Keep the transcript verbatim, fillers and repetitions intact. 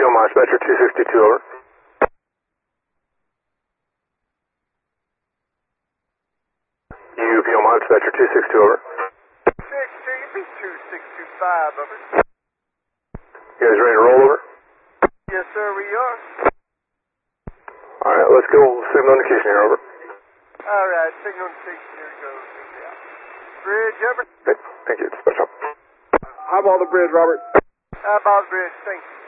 P M Dispatcher two sixty-two, over. U P M Dispatcher two sixty-two, over. six two, you beat two six two five, over. You guys ready to roll, over? Yes, sir, we are. Alright, let's go. Signal indication here, over. All right, signal indication, here we go. Bridge, over. Okay, thank you. Dispatch up. Highball the bridge, Robert. Eyeball bridge, thank you.